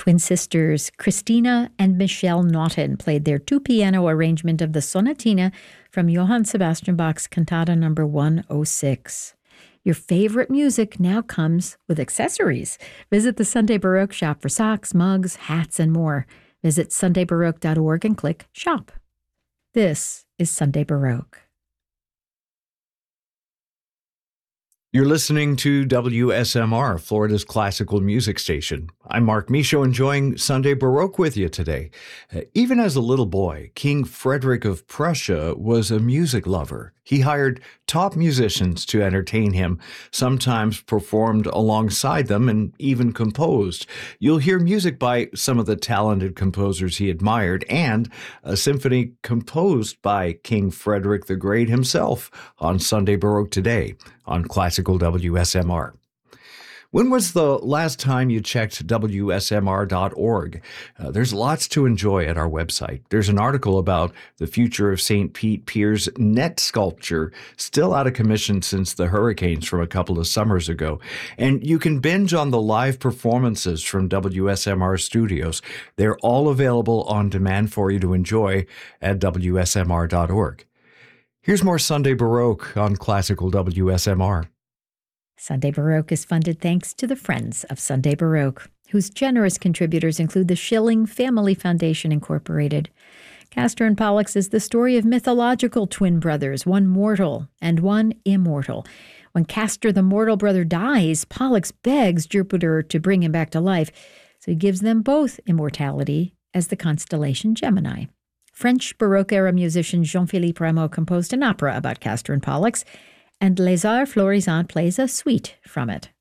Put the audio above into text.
Twin sisters Christina and Michelle Naughton played their two-piano arrangement of the Sonatina from Johann Sebastian Bach's Cantata No. 106. Your favorite music now comes with accessories. Visit the Sunday Baroque shop for socks, mugs, hats, and more. Visit sundaybaroque.org and click Shop. This is Sunday Baroque. You're listening to WSMR, Florida's classical music station. I'm Mark Michaud, enjoying Sunday Baroque with you today. Even as a little boy, King Frederick of Prussia was a music lover. He hired top musicians to entertain him, sometimes performed alongside them, and even composed. You'll hear music by some of the talented composers he admired, and a symphony composed by King Frederick the Great himself on Sunday Baroque today on Classical WSMR. When was the last time you checked WSMR.org? There's lots to enjoy at our website. There's an article about the future of St. Pete Pier's net sculpture, still out of commission since the hurricanes from a couple of summers ago. And you can binge on the live performances from WSMR studios. They're all available on demand for you to enjoy at WSMR.org. Here's more Sunday Baroque on Classical WSMR. Sunday Baroque is funded thanks to the Friends of Sunday Baroque, whose generous contributors include the Schilling Family Foundation, Incorporated. Castor and Pollux is the story of mythological twin brothers, one mortal and one immortal. When Castor, the mortal brother, dies, Pollux begs Jupiter to bring him back to life, so he gives them both immortality as the constellation Gemini. French Baroque-era musician Jean-Philippe Rameau composed an opera about Castor and Pollux, and Les Arts Florissants plays a suite from it.